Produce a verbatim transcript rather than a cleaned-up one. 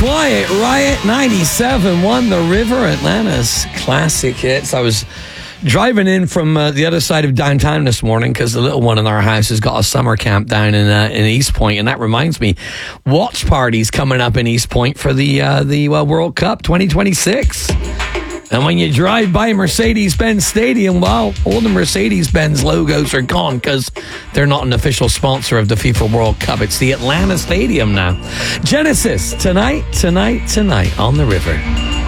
Quiet Riot ninety-seven one The River, Atlanta's classic hits. I was driving in from uh, the other side of downtown this morning because the little one in our house has got a summer camp down in uh, in East Point, and that reminds me, watch parties coming up in East Point for the uh, the uh, World Cup twenty twenty-six. And when you drive by Mercedes-Benz Stadium, well, all the Mercedes-Benz logos are gone because they're not an official sponsor of the FIFA World Cup. It's the Atlanta Stadium now. Genesis, tonight, tonight, tonight on the river.